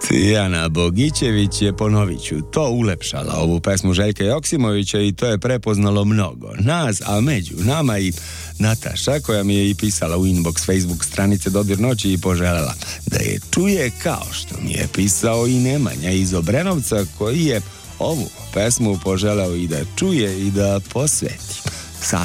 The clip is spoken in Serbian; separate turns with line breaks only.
Tijana Bogićević je, ponovit ću, to ulepšala ovu pesmu Željka Joksimovića i to je prepoznalo mnogo nas, a među nama i Nataša, koja mi je i pisala u inbox Facebook stranice Dodir noći i poželjela da je čuje, kao što mi je pisao i Nemanja iz Obrenovca, koji je ovu pesmu poželeo i da čuje i da posveti.